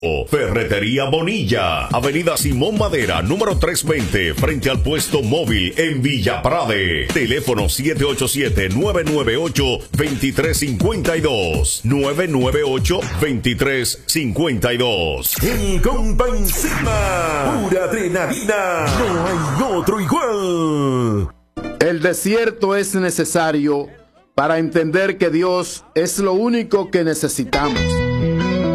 Ferretería Bonilla, Avenida Simón Madera, número 320, frente al puesto móvil en Villa Prade. Teléfono 787-998-2352. 998-2352. El compa encima, pura adrenalina, no hay otro igual. El desierto es necesario para entender que Dios es lo único que necesitamos.